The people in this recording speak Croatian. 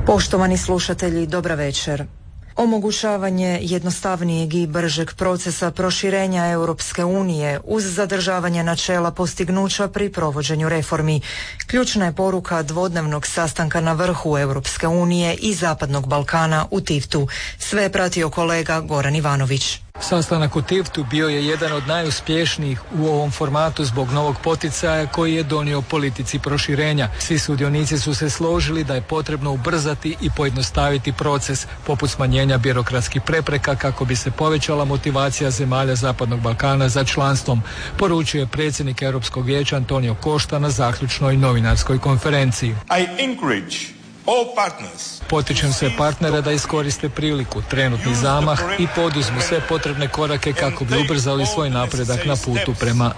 Poštovani slušatelji, dobra večer. Omogućavanje jednostavnijeg i bržeg procesa proširenja Europske unije uz zadržavanje načela postignuća pri provođenju reformi. Ključna je poruka dvodnevnog sastanka na vrhu Europske unije i Zapadnog Balkana u Tiftu. Sve je pratio kolega Goran Ivanović. Sastanak u Tiftu bio je jedan od najuspješnijih u ovom formatu zbog novog poticaja koji je donio politici proširenja. Svi sudionici su se složili da je potrebno ubrzati i pojednostaviti proces, poput smanjenja birokratskih prepreka kako bi se povećala motivacija zemalja Zapadnog Balkana za članstvom, poručio je predsjednik Europskog vijeća Antonio Costa na zaključnoj novinarskoj konferenciji. Potičem sve partnere da iskoriste priliku, trenutni zamah i poduzmu sve potrebne korake kako bi ubrzali svoj napredak na putu prema